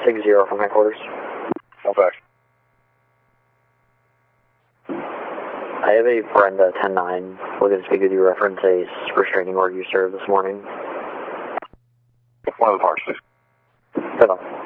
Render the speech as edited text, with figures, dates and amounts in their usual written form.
0 from headquarters. Okay. I have a Brenda 10-9 looking to speak with you reference a restraining order you served this morning. One of the parts, please. Good on.